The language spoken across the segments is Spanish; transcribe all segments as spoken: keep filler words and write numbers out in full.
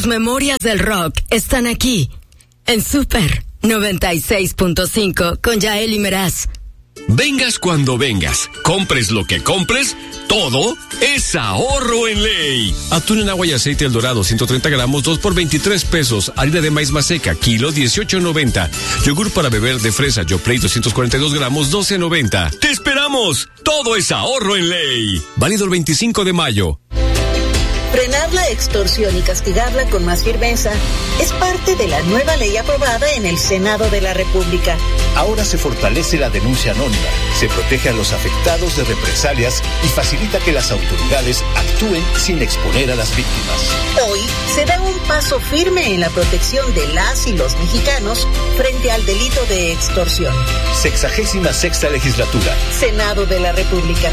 Tus memorias del rock están aquí, en Super noventa y seis punto cinco con Yael y Meraz. Vengas cuando vengas, compres lo que compres, todo es ahorro en ley. Atún en agua y aceite El Dorado, ciento treinta gramos, dos por veintitrés pesos. Harina de maíz maseca, kilo, dieciocho noventa. Yogur para beber de fresa, Yoplait, doscientos cuarenta y dos gramos, doce noventa. ¡Te esperamos! Todo es ahorro en ley. Válido el veinticinco de mayo. Frenar la extorsión y castigarla con más firmeza es parte de la nueva ley aprobada en el Senado de la República. Ahora se fortalece la denuncia anónima, se protege a los afectados de represalias y facilita que las autoridades actúen sin exponer a las víctimas. Hoy se da un paso firme en la protección de las y los mexicanos frente al delito de extorsión. Sexagésima sexta legislatura. Senado de la República.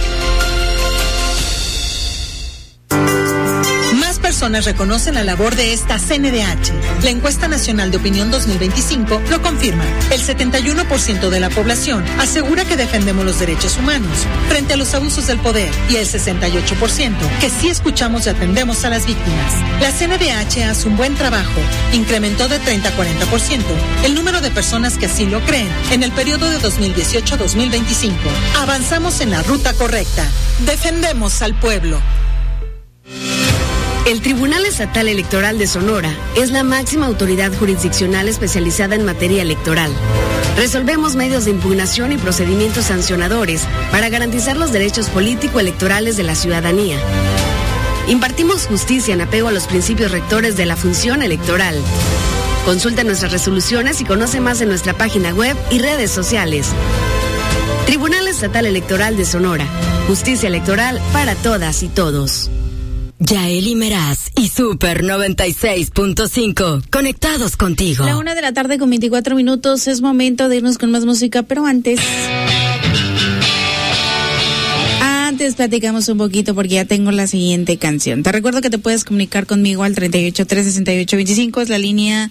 Personas reconocen la labor de esta C N D H. La encuesta nacional de opinión dos mil veinticinco lo confirma. El setenta y uno por ciento de la población asegura que defendemos los derechos humanos frente a los abusos del poder y el sesenta y ocho por ciento que sí escuchamos y atendemos a las víctimas. La C N D H hace un buen trabajo. Incrementó de treinta a cuarenta por ciento el número de personas que así lo creen en el periodo de dos mil dieciocho a dos mil veinticinco. Avanzamos en la ruta correcta. Defendemos al pueblo. El Tribunal Estatal Electoral de Sonora es la máxima autoridad jurisdiccional especializada en materia electoral. Resolvemos medios de impugnación y procedimientos sancionadores para garantizar los derechos político-electorales de la ciudadanía. Impartimos justicia en apego a los principios rectores de la función electoral. Consulta nuestras resoluciones y conoce más en nuestra página web y redes sociales. Tribunal Estatal Electoral de Sonora. Justicia electoral para todas y todos. Yael y Meraz y Super noventa y seis punto cinco, conectados contigo. La una de la tarde con veinticuatro minutos, es momento de irnos con más música, pero antes... Antes platicamos un poquito porque ya tengo la siguiente canción. Te recuerdo que te puedes comunicar conmigo al treinta y ocho, tres sesenta y ocho, veinticinco, es la línea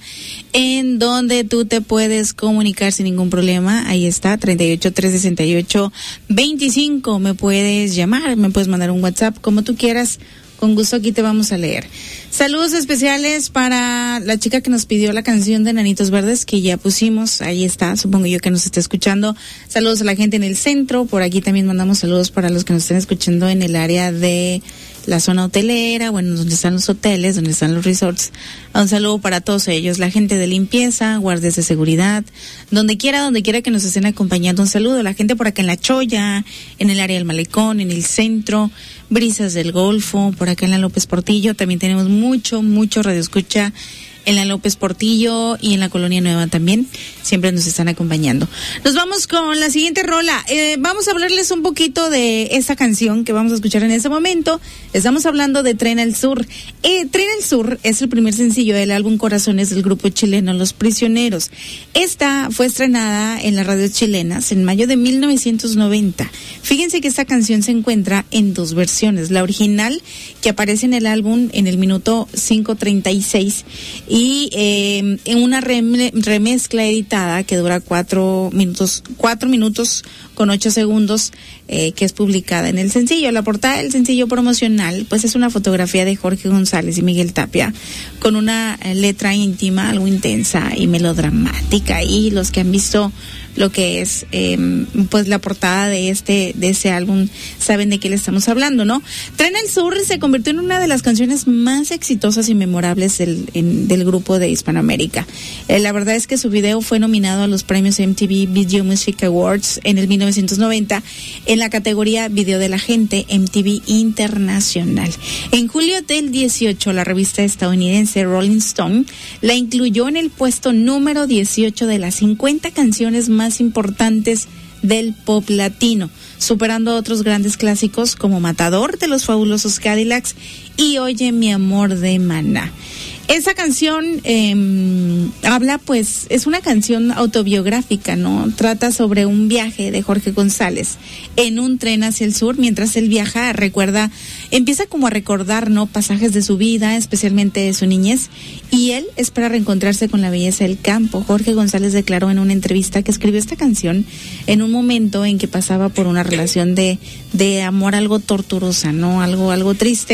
en donde tú te puedes comunicar sin ningún problema. Ahí está, treinta y ocho, tres sesenta y ocho, veinticinco. Me puedes llamar, me puedes mandar un WhatsApp, como tú quieras. Con gusto aquí te vamos a leer. Saludos especiales para la chica que nos pidió la canción de Nanitos Verdes, que ya pusimos. Ahí está, supongo yo que nos está escuchando. Saludos a la gente en el centro. Por aquí también mandamos saludos para los que nos estén escuchando en el área de la zona hotelera, bueno, donde están los hoteles, donde están los resorts. Un saludo para todos ellos, la gente de limpieza, guardias de seguridad, donde quiera, donde quiera que nos estén acompañando. Un saludo a la gente por acá en La Choya, en el área del Malecón, en el centro, Brisas del Golfo, por acá en la López Portillo. También tenemos mucho, mucho radioescucha en la López Portillo y en la Colonia Nueva también. Siempre nos están acompañando. Nos vamos con la siguiente rola. Eh, vamos a hablarles un poquito de esta canción que vamos a escuchar en este momento. Estamos hablando de Tren al Sur. Eh, Tren al Sur es el primer sencillo del álbum Corazones del grupo chileno Los Prisioneros. Esta fue estrenada en las radios chilenas en mayo de mil novecientos noventa. Fíjense que esta canción se encuentra en dos versiones. La original, que aparece en el álbum en el minuto cinco treinta y seis, y eh, en una rem- remezcla editada que dura cuatro minutos, cuatro minutos con ocho segundos, eh, que es publicada en el sencillo. La portada del sencillo promocional, pues es una fotografía de Jorge González y Miguel Tapia, con una letra íntima, algo intensa y melodramática. Y los que han visto lo que es eh, pues la portada de este de ese álbum saben de qué le estamos hablando, ¿no? Tren al Sur se convirtió en una de las canciones más exitosas y memorables del, en, del grupo de Hispanoamérica. Eh, la verdad es que su video fue nominado a los premios M T V Video Music Awards en el mil novecientos noventa en la categoría Video de la Gente M T V Internacional. En julio del dieciocho, la revista estadounidense Rolling Stone la incluyó en el puesto número dieciocho de las cincuenta canciones más más importantes del pop latino, superando a otros grandes clásicos como Matador de los Fabulosos Cadillacs y Oye mi amor de Maná. Esa canción eh, habla, pues, es una canción autobiográfica, ¿no? Trata sobre un viaje de Jorge González en un tren hacia el sur. Mientras él viaja, recuerda, empieza como a recordar, ¿no? Pasajes de su vida, especialmente de su niñez, y él espera reencontrarse con la belleza del campo. Jorge González declaró en una entrevista que escribió esta canción en un momento en que pasaba por una relación de, de amor algo torturosa, ¿no? Algo, algo triste,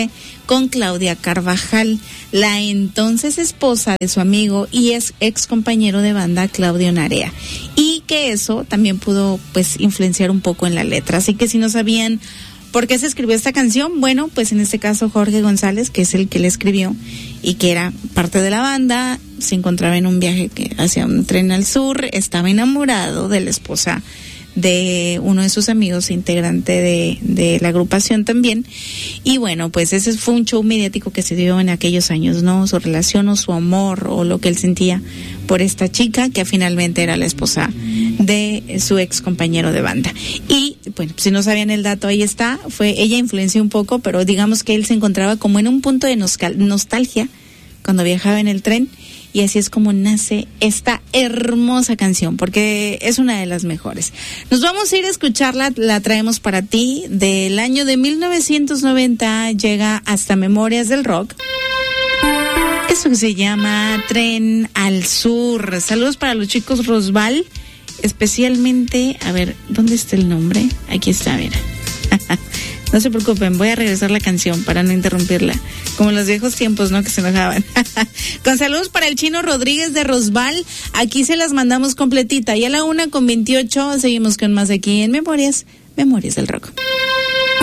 con Claudia Carvajal, la entonces esposa de su amigo y ex, ex compañero de banda Claudio Narea. Y que eso también pudo pues influenciar un poco en la letra. Así que si no sabían por qué se escribió esta canción, bueno, pues en este caso Jorge González, que es el que la escribió y que era parte de la banda, se encontraba en un viaje que hacia un tren al sur, estaba enamorado de la esposa de uno de sus amigos, integrante de, de la agrupación también, y bueno, pues ese fue un show mediático que se dio en aquellos años, ¿no? Su relación o su amor o lo que él sentía por esta chica que finalmente era la esposa de su ex compañero de banda. Y bueno, si no sabían el dato, ahí está, fue, ella influenció un poco, pero digamos que él se encontraba como en un punto de nostalgia cuando viajaba en el tren. Y así es como nace esta hermosa canción, porque es una de las mejores. Nos vamos a ir a escucharla, la traemos para ti, del año de mil novecientos noventa, llega hasta Memorias del Rock. Eso que se llama Tren al Sur. Saludos para los chicos Rosval, especialmente, a ver, ¿dónde está el nombre? Aquí está, mira. No se preocupen, voy a regresar la canción para no interrumpirla. Como en los viejos tiempos, ¿no? Que se enojaban. Con saludos para el Chino Rodríguez de Rosval. Aquí se las mandamos completita. Y a la una con veintiocho seguimos con más aquí en Memorias, Memorias del Rock.